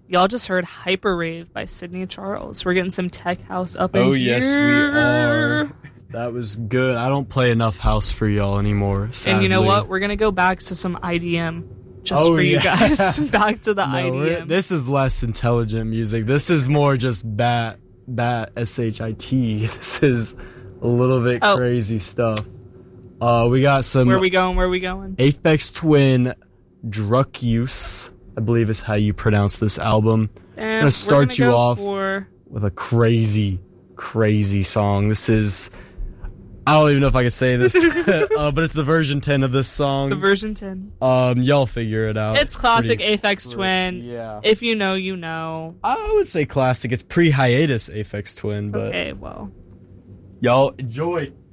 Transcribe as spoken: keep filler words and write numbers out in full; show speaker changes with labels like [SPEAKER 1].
[SPEAKER 1] Y'all just heard Hyper Rave by Sydney Charles. We're getting some tech house up in
[SPEAKER 2] Oh,
[SPEAKER 1] here.
[SPEAKER 2] yes, we are. That was good. I don't play enough house for y'all anymore, sadly.
[SPEAKER 1] And you know what? We're going to go back to some I D M just
[SPEAKER 2] Oh,
[SPEAKER 1] for you
[SPEAKER 2] yeah.
[SPEAKER 1] guys. Back to the
[SPEAKER 2] No,
[SPEAKER 1] I D
[SPEAKER 2] we're-
[SPEAKER 1] M.
[SPEAKER 2] this is less intelligent music. This is more just bat, bat, S H I T. This is a little bit
[SPEAKER 1] Oh.
[SPEAKER 2] crazy stuff. Uh, we got some
[SPEAKER 1] Where are we going? Where are we going?
[SPEAKER 2] Aphex Twin Druckuse, I believe is how you pronounce this album.
[SPEAKER 1] And
[SPEAKER 2] I'm gonna start
[SPEAKER 1] we're gonna
[SPEAKER 2] you
[SPEAKER 1] go
[SPEAKER 2] off
[SPEAKER 1] for...
[SPEAKER 2] with a crazy, crazy song. This is, I don't even know if I can say this, uh, but it's the version ten of this song.
[SPEAKER 1] the version ten.
[SPEAKER 2] Um, y'all figure it out.
[SPEAKER 1] It's classic
[SPEAKER 2] Pretty-
[SPEAKER 1] Aphex Twin.
[SPEAKER 2] Yeah.
[SPEAKER 1] If you know, you know.
[SPEAKER 2] I would say classic. It's pre-hiatus Aphex Twin, but
[SPEAKER 1] Okay, well.
[SPEAKER 2] y'all enjoy.